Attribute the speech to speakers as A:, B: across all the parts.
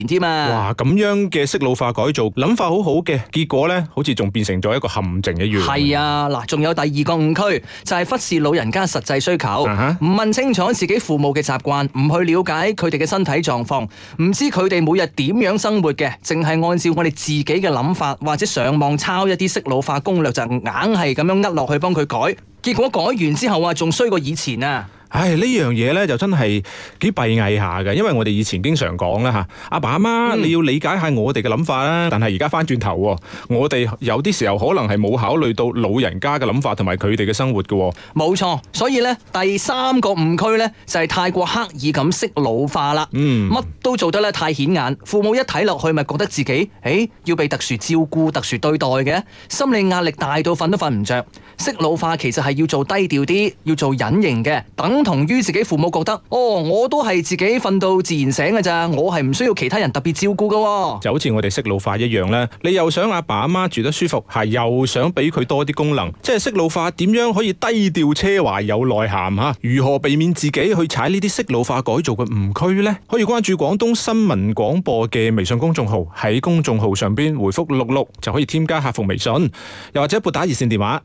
A: 添啊！
B: 哇，咁樣嘅適老化改造，諗法好好嘅，結果呢好似仲變成咗一個陷阱一樣。
A: 係啊，嗱，仲有第二個誤區就係忽視老人家實際需求，唔問清楚自己父母嘅習慣，唔去了解佢哋嘅身體狀況，唔知佢哋每日點樣生活嘅，淨係按照我哋自己嘅諗法或者上網抄一啲適老化攻略，就硬係咁樣呃落去幫佢改，結果改完之後啊，仲衰過以前啊！
B: 唉，呢樣嘢咧就真係幾閉翳下嘅，因為我哋以前經常講啦嚇，阿爸阿媽你要理解下我哋嘅諗法啦。但係而家翻轉頭喎，我哋有啲時候可能係冇考慮到老人家嘅諗法同埋佢哋嘅生活嘅。
A: 冇錯，所以咧第三個誤區咧就係太過刻意咁適老化啦。乜都做得咧太顯眼，父母一睇落去咪覺得自己要被特殊照顧、特殊對待嘅，心理壓力大到瞓都瞓唔着。適老化其實係要做低調啲，要做隱形嘅，等同於自己父母覺得我都係自己瞓到自然醒嘅咋，我係唔需要其他人特別照顧嘅。就
B: 好似我哋適老化一樣咧，你又想阿爸阿媽住得舒服，又想俾佢多啲功能，即係適老化點樣可以低調奢華有內涵嚇？如何避免自己去踩呢啲適老化改造嘅誤區呢？可以關注廣東新聞廣播嘅微信公眾號，喺公眾號上邊回覆66就可以添加客服微信，又或者撥打熱線電話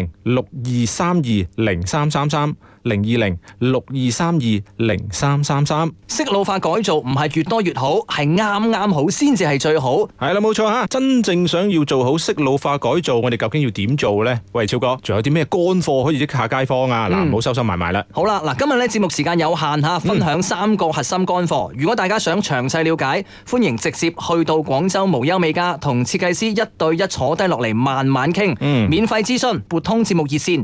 B: 02062320333。02062320333。
A: 適老化改造唔係越多越好，係啱啱好先至係最好。
B: 係啦，冇錯吓。真正想要做好適老化改造，我哋究竟要點做呢？喂，超哥，仲有啲咩乾貨可以益下街坊啊？嗱，唔好收收埋埋啦。
A: 好啦，嗱，今日咧節目時間有限吓，分享3個核心乾貨。如果大家想詳細了解，歡迎直接去到廣州無憂美家同設計師1對1坐低落嚟慢慢傾。免費諮詢，撥通節目熱線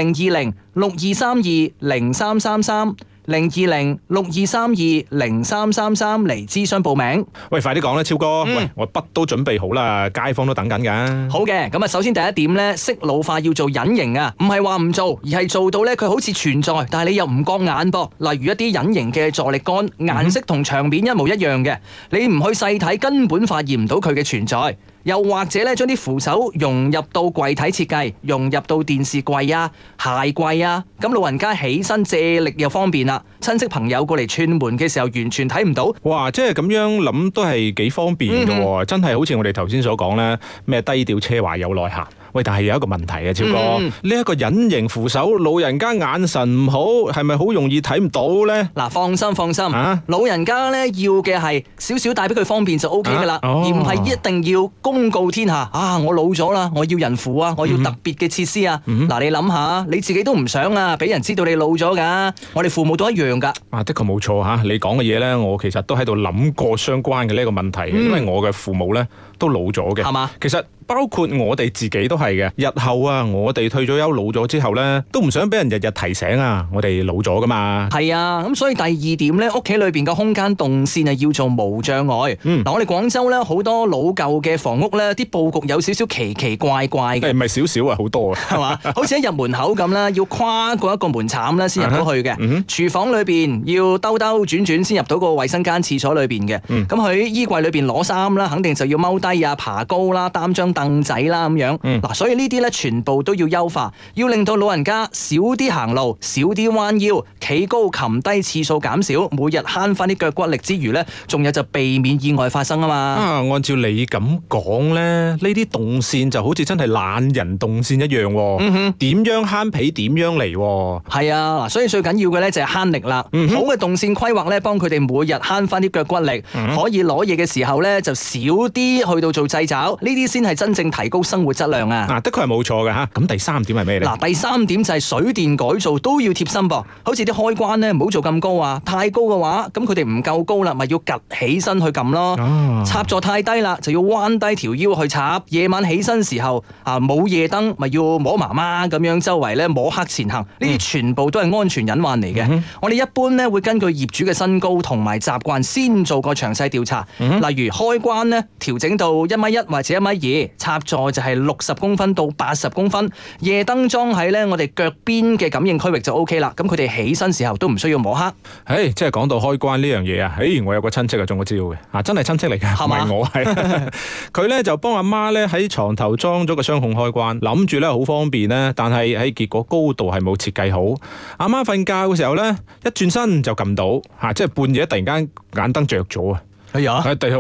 A: 02062320333。02062320333嚟諮詢報名。
B: 喂，快啲講啦，超哥。喂，我筆都準備好啦，街坊都等緊噶。
A: 好嘅，咁啊，首先第一點咧，適老化要做隱形啊，唔係話唔做，而係做到咧佢好似存在，但係你又唔覺眼噃。例如一啲隱形嘅助力桿，顏色同牆面一模一樣嘅，你唔去細睇，根本發現唔到佢嘅存在。又或者咧，將啲扶手融入到櫃體設計，融入到電視櫃啊、鞋櫃啊，咁老人家起身借力又方便啦。親戚朋友過嚟串門嘅時候，完全睇唔到。
B: 哇！即係咁樣諗都係幾方便嘅，真係好似我哋頭先所講咧，咩低調奢華有內涵。喂，但係有一個問題啊，超哥，呢一個隱形扶手，老人家眼神唔好，係咪好容易睇唔到呢？
A: 嗱，放心，老人家咧要嘅係少少帶俾佢方便就 OK 噶啦，而唔係一定要公告天下啊！我老咗啦，我要人扶啊，我要特別嘅設施啊。嗱，你諗下，你自己都唔想啊，俾人知道你老咗噶。我哋父母都一樣噶。
B: 啊，的確冇錯吓，你講嘅嘢咧，我其實都喺度諗過相關嘅呢個問題，因為我嘅父母咧都老咗嘅，係嘛？其實包括我哋自己都係嘅。日後啊，我哋退咗休老咗之後咧，都唔想俾人日日提醒啊，我哋老咗噶嘛。
A: 係啊，咁所以第二點咧，屋企裏邊嘅空間動線係要做無障礙。嗱，我哋廣州咧好多老舊嘅房屋咧，啲佈局有少少奇奇怪怪嘅。
B: 唔係少少啊，好多啊，
A: 係嘛？好似一入門口咁啦，要跨過一個門檻啦，先入到去嘅。廚房裏邊要兜轉先入到個衛生間廁所裏邊嘅。咁喺衣櫃裏邊攞衫啦，肯定就要踎低啊、爬高啦、擔張凳仔啦咁樣。嗱，所以呢啲咧全部都要優化，要令到老人家少啲行路，少啲彎腰，企高擒低次數減少，每日慳翻啲腳骨力之餘咧，仲有就避免意外發生啊嘛。
B: 按照你咁講咧，呢啲動線就好似真係懶人動線一樣喎。點樣慳皮點樣嚟喎？係
A: 啊，嗱，所以最緊要嘅咧就係慳力啦。好嘅動線規劃咧，幫佢哋每日慳翻啲腳骨力，可以攞嘢嘅時候咧就少啲去到做掣肘，呢啲先係真正提高生活質量啊。
B: 的確係冇錯嘅吓。咁第三點係咩咧？
A: 嗱，第三點就係水電改造都要貼心噃，好似啲開關咧唔好做咁高啊，太高嘅話，咁佢哋唔夠高啦，咪要趌起身去撳咯。插座太低啦，就要彎低條腰去插。夜晚起身時候啊，冇夜燈，咪要摸媽媽咁樣周圍咧摸黑前行。呢啲全部都係安全隱患嚟嘅。我哋一般咧會根據業主嘅身高同埋習慣先做個詳細調查。例如開關咧調整到1.1米或者1.2米，插座就係60公分到80公分，夜燈裝喺咧我哋腳邊嘅感應區域就 OK 啦。咁佢哋起身時候都唔需要摸黑。
B: 即係講到開關呢樣嘢啊，我有個親戚啊中咗招嘅，真係親戚嚟㗎，唔係我係。佢咧就幫阿媽咧喺床頭裝咗個雙控開關，諗住咧好方便咧，但係結果高度係冇設計好。阿媽瞓覺嘅時候咧，一轉身就撳到，即係半夜突然間眼燈着咗啊！哎呀，